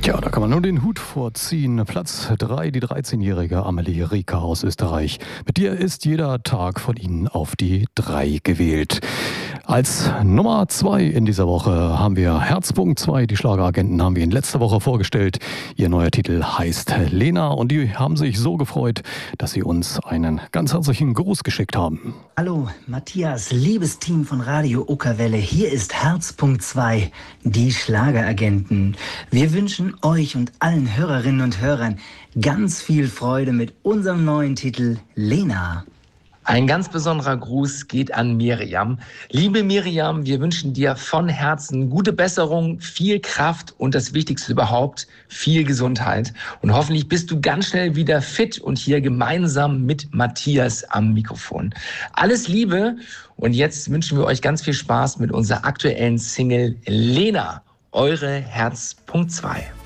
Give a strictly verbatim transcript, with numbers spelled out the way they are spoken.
Ja, da kann man nur den Hut vorziehen. Platz drei, die dreizehnjährige Amelie Rika aus Österreich. Mit dir ist jeder Tag von Ihnen auf die drei gewählt. Als Nummer zwei in dieser Woche haben wir Herzpunkt zwei. Die Schlageragenten haben wir in letzter Woche vorgestellt. Ihr neuer Titel heißt Lena und die haben sich so gefreut, dass sie uns einen ganz herzlichen Gruß geschickt haben. Hallo Matthias, liebes Team von Radio Okerwelle. Hier ist Herzpunkt zwei, die Schlageragenten. Wir wünschen euch und allen Hörerinnen und Hörern ganz viel Freude mit unserem neuen Titel Lena. Ein ganz besonderer Gruß geht an Miriam. Liebe Miriam, wir wünschen dir von Herzen gute Besserung, viel Kraft und das Wichtigste überhaupt, viel Gesundheit. Und hoffentlich bist du ganz schnell wieder fit und hier gemeinsam mit Matthias am Mikrofon. Alles Liebe und jetzt wünschen wir euch ganz viel Spaß mit unserer aktuellen Single Lena, eure Herzpunkt zwei.